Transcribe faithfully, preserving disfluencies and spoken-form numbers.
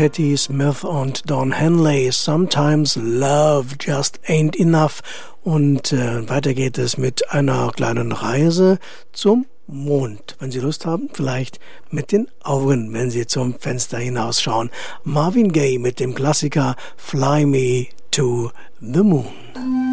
Patti Smith und Don Henley. Sometimes Love Just Ain't Enough. Und äh, weiter geht es mit einer kleinen Reise zum Mond. Wenn Sie Lust haben, vielleicht mit den Augen, wenn Sie zum Fenster hinausschauen. Marvin Gaye mit dem Klassiker Fly Me to the Moon.